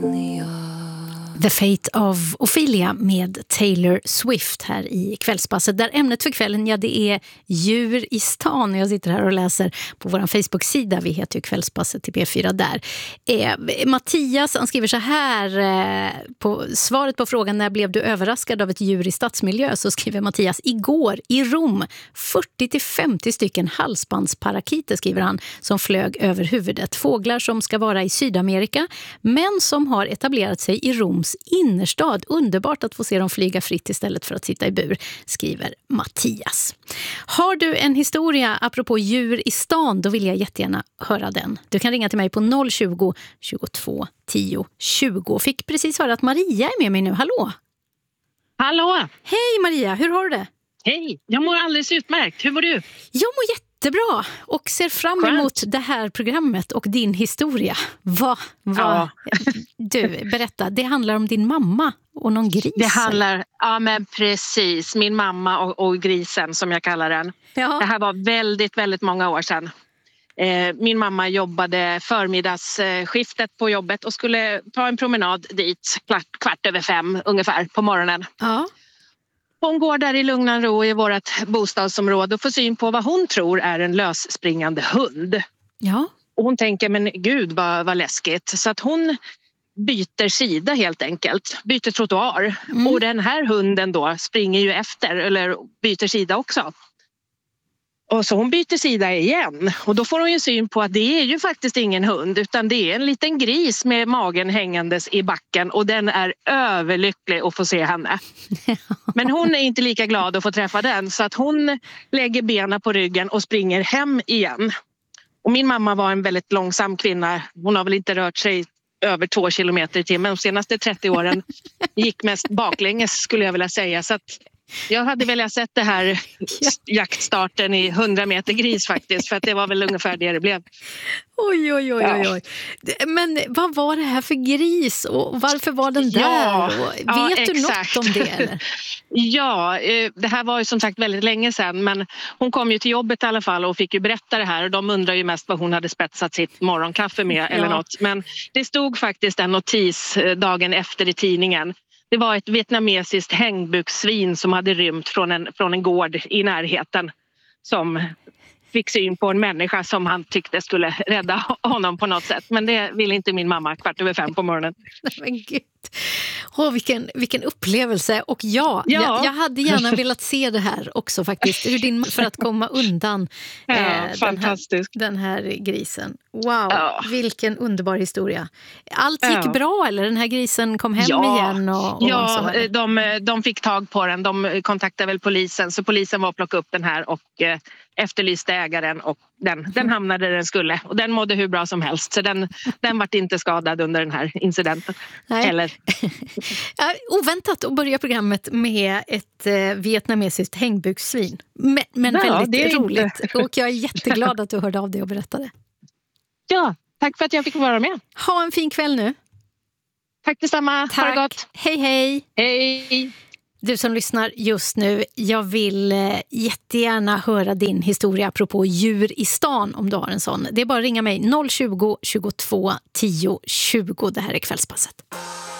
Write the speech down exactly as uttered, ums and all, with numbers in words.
The Fate of Ophelia med Taylor Swift här i Kvällspasset, där ämnet för kvällen, ja, det är djur i stan. Jag sitter här och läser på vår Facebook-sida, vi heter ju Kvällspasset till P fyra där. Eh, Mattias, han skriver så här eh, på svaret på frågan när blev du överraskad av ett djur i stadsmiljö, så skriver Mattias: igår i Rom, fyrtio till femtio stycken halsbandsparaketer, skriver han, som flög över huvudet. Fåglar som ska vara i Sydamerika men som har etablerat sig i Roms innerstad. Underbart att få se dem flyga fritt istället för att sitta i bur, skriver Mattias. Har du en historia apropå djur i stan, då vill jag jättegärna höra den. Du kan ringa till mig på noll tjugo, tjugotvå, tio, tjugo. Fick precis höra att Maria är med mig nu. Hallå! Hallå! Hej Maria, hur har du det? Hej, jag mår alldeles utmärkt. Hur mår du? Jag mår jättebra och ser fram Skönt. emot det här programmet och din historia. Va, va? Ja. Du, berätta, det handlar om din mamma och någon gris. Det handlar, ja men precis, min mamma och, och grisen som jag kallar den. Ja. Det här var väldigt, väldigt många år sedan. Eh, min mamma jobbade förmiddagsskiftet på jobbet och skulle ta en promenad dit kvart, kvart över fem ungefär på morgonen. Ja. Hon går där i lugn och ro i vårt bostadsområde och får syn på vad hon tror är en lösspringande hund. Ja. Och hon tänker, men gud vad, vad läskigt. Så att hon byter sida helt enkelt. Byter trottoar. Mm. Och den här hunden då springer ju efter eller byter sida också. Och så hon byter sida igen. Och då får hon ju syn på att det är ju faktiskt ingen hund utan det är en liten gris med magen hängandes i backen. Och den är överlycklig att få se henne. Men hon är inte lika glad att få träffa den så att hon lägger benen på ryggen och springer hem igen. Och min mamma var en väldigt långsam kvinna. Hon har väl inte rört sig över två kilometer i timmen. De senaste trettio åren gick mest baklänges skulle jag vilja säga. Så att jag hade velat sett det här jaktstarten i hundra meter gris faktiskt. För att det var väl ungefär det det blev. Oj, oj, oj, oj, oj. Men vad var det här för gris och varför var den där? Ja, och ja, vet du exakt. något om det? Eller? Ja, det här var ju som sagt väldigt länge sedan men hon kom ju till jobbet i alla fall och fick ju berätta det här och de undrar ju mest vad hon hade spetsat sitt morgonkaffe med eller Ja. något. Men det stod faktiskt en notis dagen efter i tidningen. Det var ett vietnamesiskt hängbuksvin som hade rymt från en, från en gård i närheten som fick syn på en människa som han tyckte skulle rädda honom på något sätt. Men det ville inte min mamma kvart över fem på morgonen. Men gud. Åh, vilken, vilken upplevelse. Och ja, Ja. Jag, jag hade gärna velat se det här också faktiskt. Hur din, för att komma undan Ja, eh, den, här, fantastiskt. den här grisen. Wow, Ja. vilken underbar historia. Allt gick Ja. bra eller? Den här grisen kom hem Ja. igen? Och, och Ja, så, eller? de, de fick tag på den. De kontaktade väl polisen. Så polisen var och plockade upp den här och eh, efterlyste ägaren. Och den, den hamnade där den skulle. Och den mådde hur bra som helst. Så den, den var inte skadad under den här incidenten. Nej. Eller? Ja, oväntat att börja programmet med ett eh, vietnamesiskt hängbuksvin. Men, men Ja, väldigt det är roligt. inte. Och jag är jätteglad att du hörde av dig och berättade. Ja, tack för att jag fick vara med. Ha en fin kväll nu. Tack detsamma. Tack. Ha det gott. Hej, hej. Hej. Du som lyssnar just nu, jag vill eh, jättegärna höra din historia apropå djur i stan om du har en sån. Det är bara att ringa mig noll tjugo, tjugotvå, tio, tjugo. Det här är Kvällspasset.